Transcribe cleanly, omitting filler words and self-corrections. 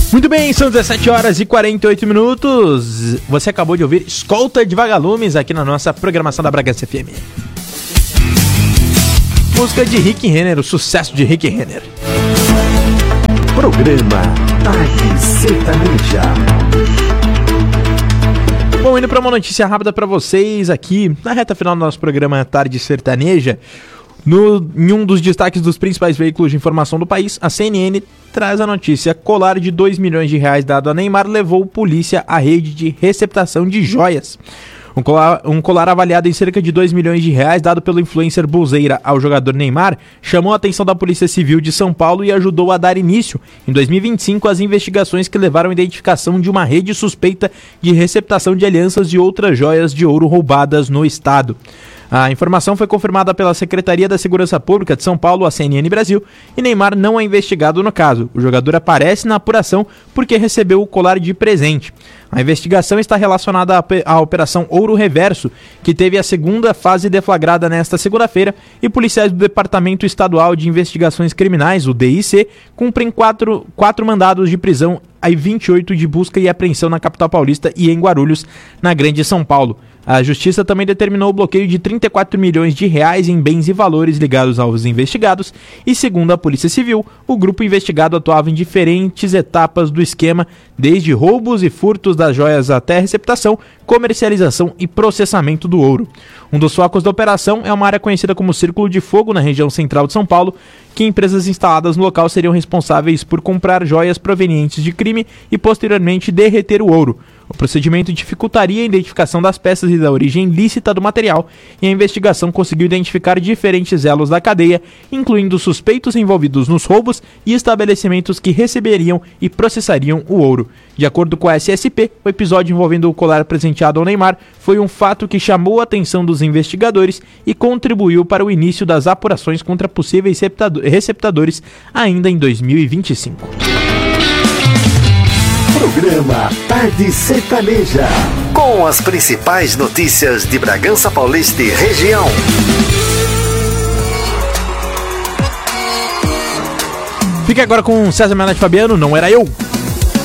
Muito bem, são 17 horas e 48 minutos. Você acabou de ouvir Escolta de Vagalumes aqui na nossa programação da Bragança FM. Música de Rick Renner, o sucesso de Rick Renner. Programa Tarde Sertaneja. Bom, indo para uma notícia rápida para vocês aqui na reta final do nosso programa Tarde Sertaneja. Em um dos destaques dos principais veículos de informação do país, a CNN traz a notícia: colar de 2 milhões de reais dado a Neymar levou polícia à rede de receptação de joias. Um colar avaliado em cerca de 2 milhões de reais dado pelo influencer Buzeira ao jogador Neymar chamou a atenção da Polícia Civil de São Paulo e ajudou a dar início, em 2025, às investigações que levaram à identificação de uma rede suspeita de receptação de alianças e outras joias de ouro roubadas no estado. A informação foi confirmada pela Secretaria da Segurança Pública de São Paulo, a CNN Brasil, e Neymar não é investigado no caso. O jogador aparece na apuração porque recebeu o colar de presente. A investigação está relacionada à Operação Ouro Reverso, que teve a segunda fase deflagrada nesta segunda-feira, e policiais do Departamento Estadual de Investigações Criminais, o DIC, cumprem quatro mandados de prisão e 28 de busca e apreensão na capital paulista e em Guarulhos, na Grande São Paulo. A Justiça também determinou o bloqueio de 34 milhões de reais em bens e valores ligados aos investigados e, segundo a Polícia Civil, o grupo investigado atuava em diferentes etapas do esquema, desde roubos e furtos das joias até receptação, comercialização e processamento do ouro. Um dos focos da operação é uma área conhecida como Círculo de Fogo, na região central de São Paulo, que empresas instaladas no local seriam responsáveis por comprar joias provenientes de crime e posteriormente derreter o ouro. O procedimento dificultaria a identificação das peças e da origem lícita do material, e a investigação conseguiu identificar diferentes elos da cadeia, incluindo suspeitos envolvidos nos roubos e estabelecimentos que receberiam e processariam o ouro. De acordo com a SSP, o episódio envolvendo o colar presenteado ao Neymar foi um fato que chamou a atenção dos investigadores e contribuiu para o início das apurações contra possíveis receptadores ainda em 2025. Programa Tarde Sertaneja, com as principais notícias de Bragança Paulista e região. Fique agora com César Menotti Fabiano, Não Era Eu.